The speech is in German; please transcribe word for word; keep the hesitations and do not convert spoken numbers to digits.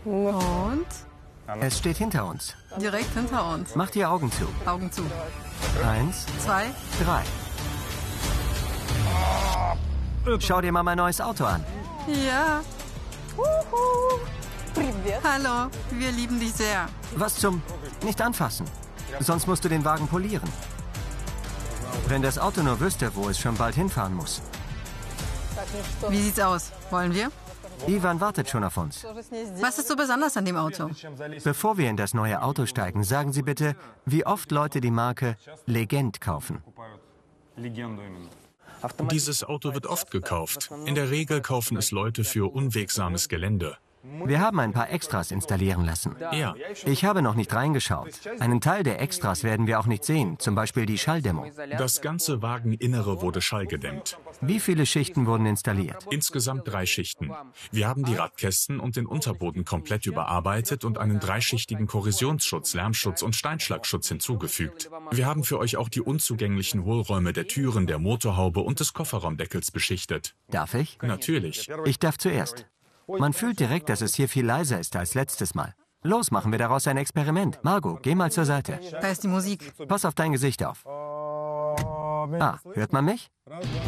Und? Es steht hinter uns. Direkt hinter uns. Mach die Augen zu. Augen zu. Eins, Zwei. drei. Schau dir mal mein neues Auto an. Ja. Hallo, wir lieben dich sehr. Was zum... Nicht anfassen. Sonst musst du den Wagen polieren. Wenn das Auto nur wüsste, wo es schon bald hinfahren muss. Wie sieht's aus? Wollen wir? Ivan wartet schon auf uns. Was ist so besonders an dem Auto? Bevor wir in das neue Auto steigen, sagen Sie bitte, wie oft Leute die Marke Legend kaufen. Dieses Auto wird oft gekauft. In der Regel kaufen es Leute für unwegsames Gelände. Wir haben ein paar Extras installieren lassen. Ja. Ich habe noch nicht reingeschaut. Einen Teil der Extras werden wir auch nicht sehen, zum Beispiel die Schalldämmung. Das ganze Wageninnere wurde schallgedämmt. Wie viele Schichten wurden installiert? Insgesamt drei Schichten. Wir haben die Radkästen und den Unterboden komplett überarbeitet und einen dreischichtigen Korrosionsschutz, Lärmschutz und Steinschlagschutz hinzugefügt. Wir haben für euch auch die unzugänglichen Hohlräume der Türen, der Motorhaube und des Kofferraumdeckels beschichtet. Darf ich? Natürlich. Ich darf zuerst. Man fühlt direkt, dass es hier viel leiser ist als letztes Mal. Los, machen wir daraus ein Experiment. Margot, geh mal zur Seite. Da ist die Musik. Pass auf dein Gesicht auf. Ah, hört man mich?